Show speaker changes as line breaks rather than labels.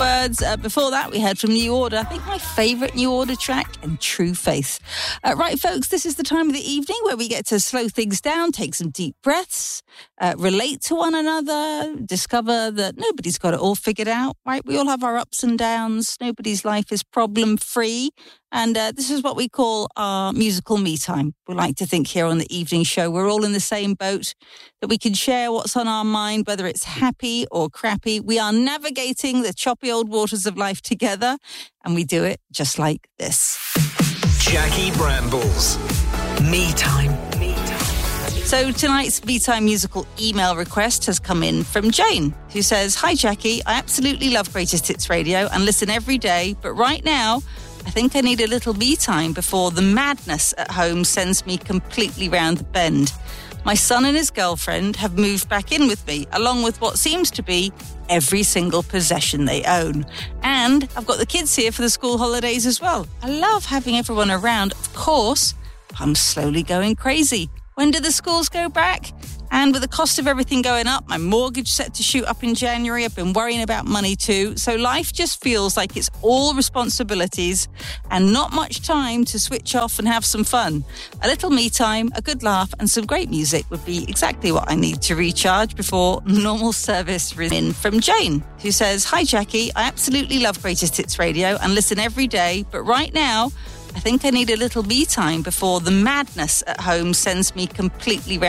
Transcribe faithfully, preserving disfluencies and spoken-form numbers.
Birds. Uh, before that, we heard from New Order. I think my favourite New Order track, and True Faith. Uh, right, folks, this is the time of the evening where we get to slow things down, take some deep breaths, uh, relate to one another, discover that nobody's got it all figured out, right? We all have our ups and downs. Nobody's life is problem-free. And uh, this is what we call our musical me time. We like to think here on the evening show we're all in the same boat, that we can share what's on our mind, whether it's happy or crappy. We are navigating the choppy old waters of life together, and we do it just like this.
Jackie Brambles. Me time. Me time.
So tonight's Me Time musical email request has come in from Jane, who says, "Hi Jackie, I absolutely love Greatest Hits Radio and listen every day, but right now, I think I need a little me time before the madness at home sends me completely round the bend. My son and his girlfriend have moved back in with me, along with what seems to be every single possession they own. And I've got the kids here for the school holidays as well. I love having everyone around. Of course, I'm slowly going crazy. When do the schools go back? And with the cost of everything going up, my mortgage set to shoot up in January, I've been worrying about money too. So life just feels like it's all responsibilities and not much time to switch off and have some fun. A little me time, a good laugh and some great music would be exactly what I need to recharge before normal service." In from Jane, who says, "Hi Jackie, I absolutely love Greatest Hits Radio and listen every day, but right now, I think I need a little me time before the madness at home sends me completely round